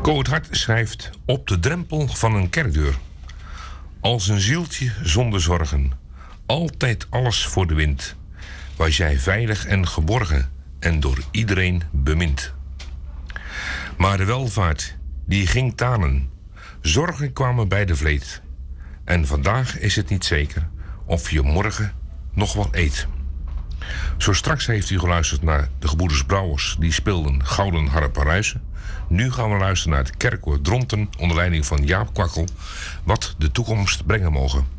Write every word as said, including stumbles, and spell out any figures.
Ko het Hart schrijft op de drempel van een kerkdeur. Als een zieltje zonder zorgen, altijd alles voor de wind, was jij veilig en geborgen en door iedereen bemind. Maar de welvaart, die ging tanen, zorgen kwamen bij de vleet. En vandaag is het niet zeker of je morgen nog wel eet. Zo straks heeft u geluisterd naar de gebroeders Brouwers, die speelden Gouden Harp Ruisen. Nu gaan we luisteren naar het kerkkoor Dronten onder leiding van Jaap Kwakkel, wat de toekomst brengen mogen.